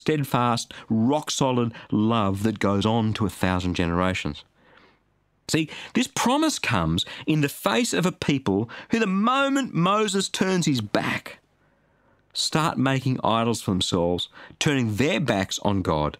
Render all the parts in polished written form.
steadfast, rock-solid love that goes on to 1,000 generations. See, this promise comes in the face of a people who, the moment Moses turns his back, start making idols for themselves, turning their backs on God.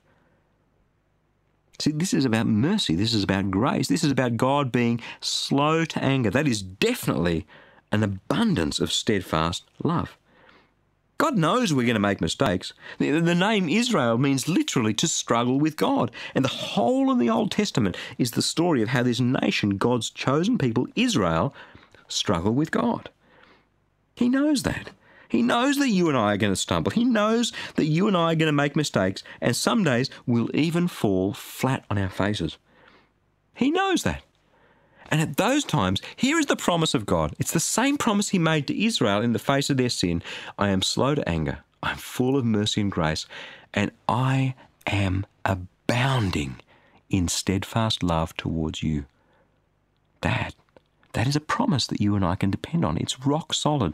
See, this is about mercy. This is about grace. This is about God being slow to anger. That is definitely an abundance of steadfast love. God knows we're going to make mistakes. The name Israel means literally to struggle with God. And the whole of the Old Testament is the story of how this nation, God's chosen people, Israel, struggle with God. He knows that. He knows that you and I are going to stumble. He knows that you and I are going to make mistakes, and some days we'll even fall flat on our faces. He knows that. And at those times, here is the promise of God. It's the same promise he made to Israel in the face of their sin. I am slow to anger. I'm full of mercy and grace. And I am abounding in steadfast love towards you. That is a promise that you and I can depend on. It's rock solid.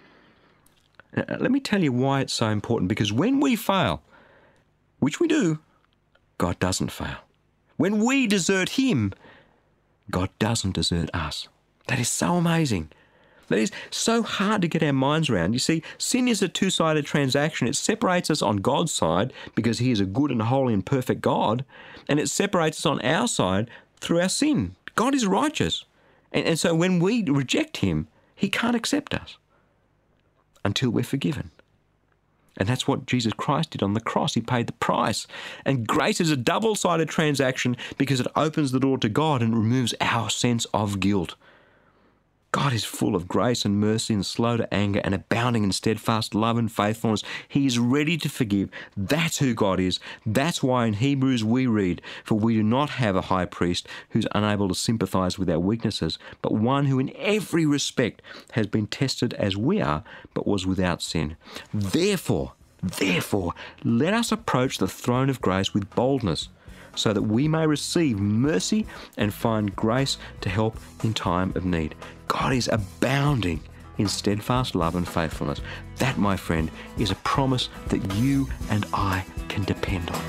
Now, let me tell you why it's so important. Because when we fail, which we do, God doesn't fail. When we desert him, God doesn't desert us. That is so amazing. That is so hard to get our minds around. You see, sin is a two-sided transaction. It separates us on God's side because he is a good and holy and perfect God, and it separates us on our side through our sin. God is righteous. And so when we reject him, he can't accept us until we're forgiven. And that's what Jesus Christ did on the cross. He paid the price. And grace is a double-sided transaction because it opens the door to God and removes our sense of guilt. God is full of grace and mercy and slow to anger and abounding in steadfast love and faithfulness. He is ready to forgive. That's who God is. That's why in Hebrews we read, "For we do not have a high priest who's unable to sympathize with our weaknesses, but one who in every respect has been tested as we are, but was without sin. Therefore, let us approach the throne of grace with boldness, so that we may receive mercy and find grace to help in time of need." God is abounding in steadfast love and faithfulness. That, my friend, is a promise that you and I can depend on.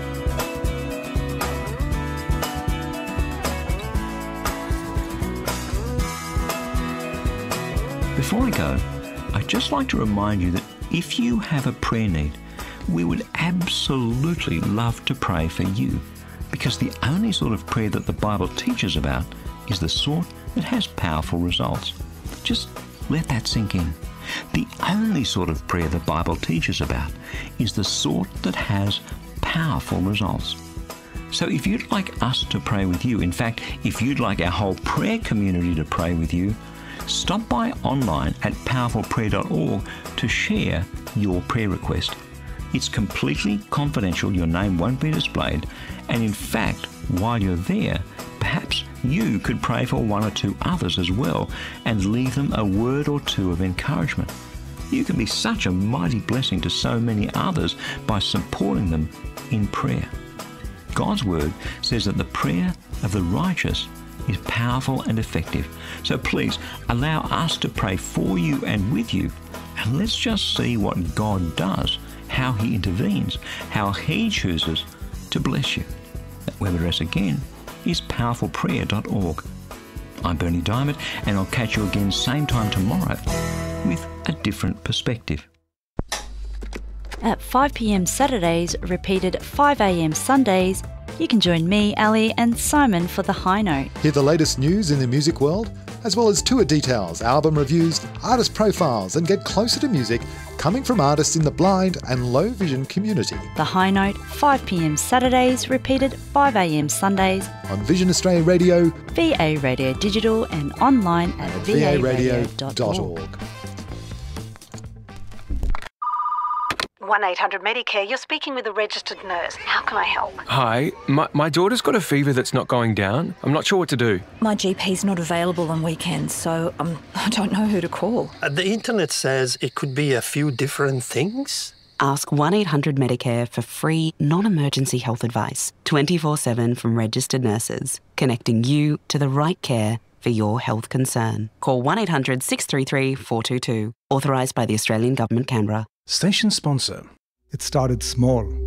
Before I go, I'd just like to remind you that if you have a prayer need, we would absolutely love to pray for you, because the only sort of prayer that the Bible teaches about is the sort that has powerful results. Just let that sink in. The only sort of prayer the Bible teaches about is the sort that has powerful results. So if you'd like us to pray with you, in fact, if you'd like our whole prayer community to pray with you, stop by online at powerfulprayer.org to share your prayer request. It's completely confidential. Your name won't be displayed. And in fact, while you're there, perhaps you could pray for one or two others as well and leave them a word or two of encouragement. You can be such a mighty blessing to so many others by supporting them in prayer. God's word says that the prayer of the righteous is powerful and effective. So please allow us to pray for you and with you, and let's just see what God does, how he intervenes, how he chooses to bless you. That web address again is powerfulprayer.org. I'm Bernie Diamond, and I'll catch you again same time tomorrow with a different perspective. At 5 p.m. Saturdays, repeated at 5 a.m. Sundays, you can join me, Ali, and Simon for The High Note. Hear the latest news in the music world, as well as tour details, album reviews, artist profiles, and get closer to music coming from artists in the blind and low vision community. The High Note, 5 p.m. Saturdays, repeated 5 a.m. Sundays on Vision Australia Radio, VA Radio Digital, and online at varadio.org. 1-800-Medicare, you're speaking with a registered nurse. How can I help? Hi, my daughter's got a fever that's not going down. I'm not sure what to do. My GP's not available on weekends, so I don't know who to call. The internet says it could be a few different things. Ask 1-800-Medicare for free, non-emergency health advice, 24/7 from registered nurses, connecting you to the right care for your health concern. Call 1-800-633-422. Authorised by the Australian Government, Canberra. Station sponsor, It started small.